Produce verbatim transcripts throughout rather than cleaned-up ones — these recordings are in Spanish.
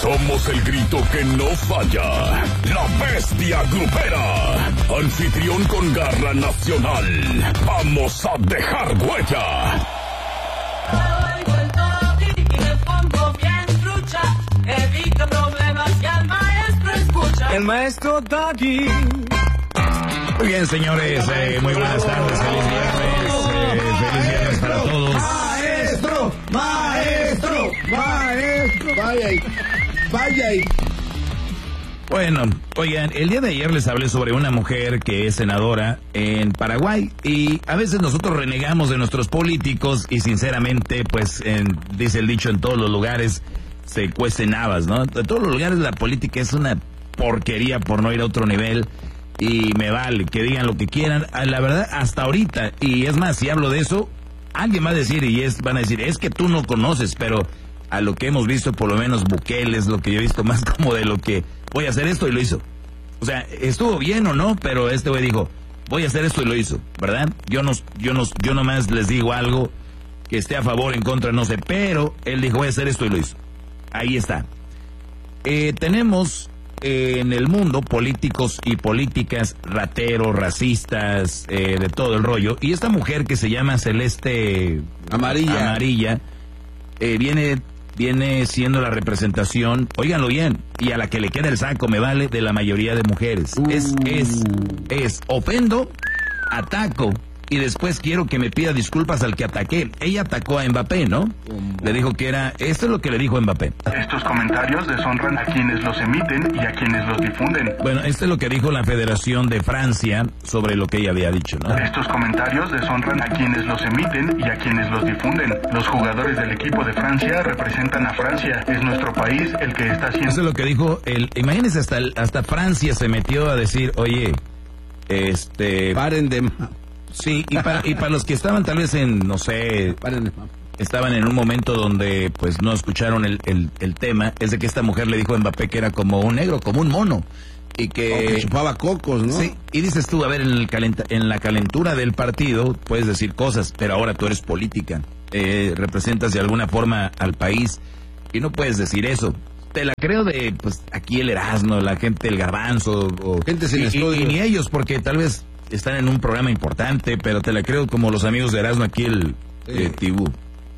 Somos el grito que no falla. La bestia grupera. Anfitrión con garra nacional. Vamos a dejar huella. Evita problemas y al maestro escucha. El maestro está aquí. Muy bien, señores, eh, muy buenas tardes, feliz viernes, eh, feliz viernes para todos. Maestro, maestro, maestro, vaya ahí, vaya ahí. Bueno, oigan, el día de ayer les hablé sobre una mujer que es senadora en Paraguay y a veces nosotros renegamos de nuestros políticos y sinceramente, pues, en, dice el dicho, en todos los lugares se cuecen habas, ¿no? En todos los lugares la política es una porquería por no ir a otro nivel y me vale que digan lo que quieran. La verdad, hasta ahorita, y es más, si hablo de eso, alguien va a decir y es, van a decir, es que tú no conoces, pero a lo que hemos visto, por lo menos Bukele es lo que yo he visto más como de lo que voy a hacer esto y lo hizo. O sea, estuvo bien o no, pero este güey dijo, voy a hacer esto y lo hizo, ¿verdad? Yo no, yo no, yo nomás les digo algo que esté a favor, en contra, no sé, pero él dijo, voy a hacer esto y lo hizo. Ahí está. Eh, tenemos eh, en el mundo políticos y políticas rateros, racistas, eh, de todo el rollo. Y esta mujer que se llama Celeste Amarilla, Amarilla eh, viene, viene siendo la representación, óiganlo bien, y a la que le queda el saco, me vale, de la mayoría de mujeres. Uh. Es, es, es, ofendo, ataco. Y después quiero que me pida disculpas al que ataqué. Ella atacó a Mbappé, ¿no? Le dijo que era... Esto es lo que le dijo Mbappé. Estos comentarios deshonran a quienes los emiten y a quienes los difunden. Bueno, esto es lo que dijo la Federación de Francia sobre lo que ella había dicho, ¿no? Estos comentarios deshonran a quienes los emiten y a quienes los difunden. Los jugadores del equipo de Francia representan a Francia. Es nuestro país el que está haciendo... Eso es lo que dijo el... Imagínense, hasta, hasta Francia se metió a decir, oye, este... Paren de... Sí, y para, y para los que estaban tal vez en, no sé, estaban en un momento donde pues no escucharon el, el, el tema, es de que esta mujer le dijo a Mbappé que era como un negro, como un mono, y que... Oh, que chupaba cocos, ¿no? Sí, y dices tú, a ver, en, el calenta, en la calentura del partido puedes decir cosas, pero ahora tú eres política, eh, representas de alguna forma al país, y no puedes decir eso. Te la creo de, pues, aquí el Erasmo, la gente, el Garbanzo, o... Gente sin y, estudios. Y, y ni ellos, porque tal vez... están en un programa importante, pero te la creo como los amigos de Erasmo aquí, el sí. eh, Tibú,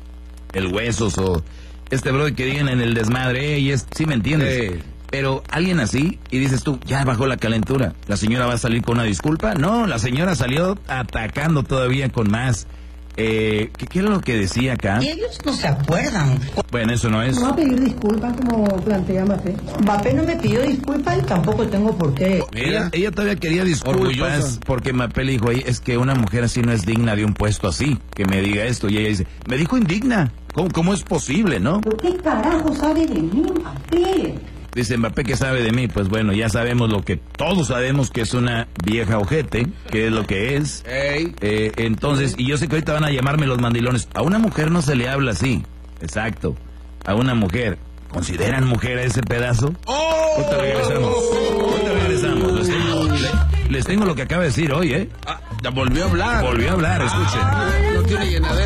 el Huesos, o este brother que digan en el desmadre, y es, sí me entiendes, sí. Pero alguien así, y dices tú, ya bajó la calentura, ¿la señora va a salir con una disculpa? No, la señora salió atacando todavía con más. Eh, ¿qué, ¿Qué era lo que decía acá? Ellos no se acuerdan. Bueno, eso no es. No va a pedir disculpas como plantea Mbappé. Mbappé no me pidió disculpas y tampoco tengo por qué. Ella, ella todavía quería disculpas orgullosa. Porque Mbappé le dijo ahí, es que una mujer así no es digna de un puesto así, que me diga esto. Y ella dice, me dijo indigna. ¿Cómo, cómo es posible, no? ¿Pero qué carajo sabe de mí, Mbappé? Dice Mbappé que sabe de mí, pues bueno, ya sabemos lo que todos sabemos, que es una vieja ojete, que es lo que es. Hey. Eh, entonces, y yo sé que ahorita van a llamarme los mandilones. A una mujer no se le habla así, exacto. A una mujer, ¿consideran mujer a ese pedazo? ¡Oh! Ahorita regresamos, ahorita regresamos. Les tengo, les, les tengo lo que acaba de decir hoy, ¿eh? Ah, ya volvió a hablar. Volvió a hablar, escuchen. Ah, no tiene llenadera.